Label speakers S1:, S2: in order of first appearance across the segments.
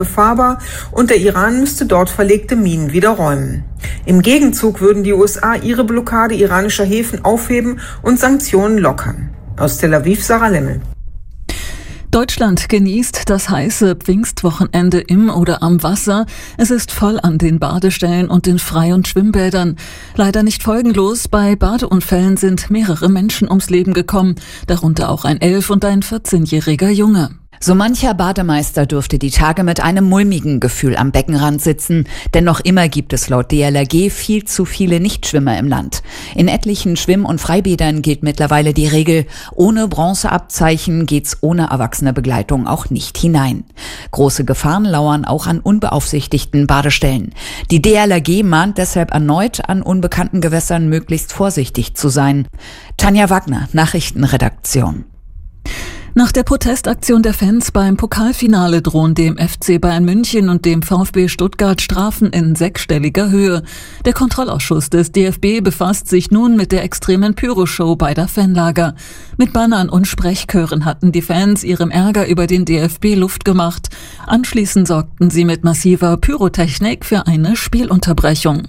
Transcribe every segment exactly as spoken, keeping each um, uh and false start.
S1: befahrbar und der Iran müsste dort verlegte Minen wieder räumen. Im Gegenzug würden die U S A ihre Blockade iranischer Häfen aufheben und Sanktionen lockern. Aus Tel Aviv, Sarah Lemmel.
S2: Deutschland genießt das heiße Pfingstwochenende im oder am Wasser. Es ist voll an den Badestellen und den Frei- und Schwimmbädern. Leider nicht folgenlos. Bei Badeunfällen sind mehrere Menschen ums Leben gekommen, darunter auch ein elf- und ein vierzehnjähriger Junge.
S3: So mancher Bademeister dürfte die Tage mit einem mulmigen Gefühl am Beckenrand sitzen, denn noch immer gibt es laut D L R G viel zu viele Nichtschwimmer im Land. In etlichen Schwimm- und Freibädern gilt mittlerweile die Regel, ohne Bronzeabzeichen geht's ohne erwachsene Begleitung auch nicht hinein. Große Gefahren lauern auch an unbeaufsichtigten Badestellen. Die D L R G mahnt deshalb erneut, an unbekannten Gewässern möglichst vorsichtig zu sein. Tanja Wagner, Nachrichtenredaktion.
S2: Nach der Protestaktion der Fans beim Pokalfinale drohen dem F C Bayern München und dem VfB Stuttgart Strafen in sechsstelliger Höhe. Der Kontrollausschuss des D F B befasst sich nun mit der extremen Pyroshow beider Fanlager. Mit Bannern und Sprechchören hatten die Fans ihrem Ärger über den D F B Luft gemacht. Anschließend sorgten sie mit massiver Pyrotechnik für eine Spielunterbrechung.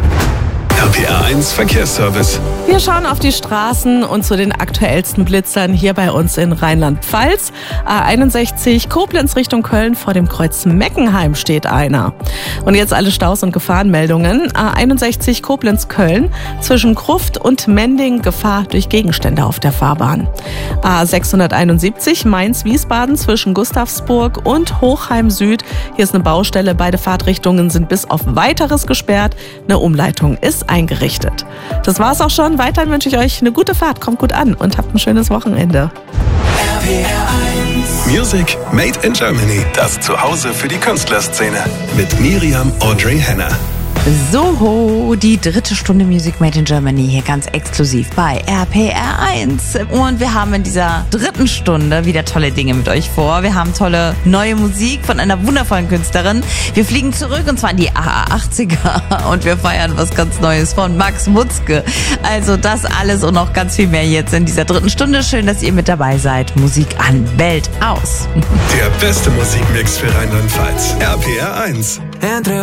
S4: R P R eins Verkehrsservice.
S5: Wir schauen auf die Straßen und zu den aktuellsten Blitzern hier bei uns in Rheinland-Pfalz. A einundsechzig Koblenz Richtung Köln, vor dem Kreuz Meckenheim steht einer. Und jetzt alle Staus und Gefahrenmeldungen. A einundsechzig Koblenz-Köln, zwischen Gruft und Mending Gefahr durch Gegenstände auf der Fahrbahn. A sechshunderteinundsiebzig Mainz-Wiesbaden, zwischen Gustavsburg und Hochheim Süd. Hier ist eine Baustelle, beide Fahrtrichtungen sind bis auf Weiteres gesperrt. Eine Umleitung ist eingerichtet. Das war's auch schon. Weiterhin wünsche ich euch eine gute Fahrt, kommt gut an und habt ein schönes Wochenende.
S4: R P R eins Music Made in Germany. Das Zuhause für die Künstlerszene. Mit Miriam Audrey Henner.
S6: Soho, die dritte Stunde Music Made in Germany hier ganz exklusiv bei R P R eins. Und wir haben in dieser dritten Stunde wieder tolle Dinge mit euch vor. Wir haben tolle neue Musik von einer wundervollen Künstlerin. Wir fliegen zurück und zwar in die achtziger und wir feiern was ganz Neues von Max Mutzke. Also das alles und noch ganz viel mehr jetzt in dieser dritten Stunde. Schön, dass ihr mit dabei seid. Musik an, Welt aus.
S4: Der beste Musikmix für Rheinland-Pfalz. R P R eins.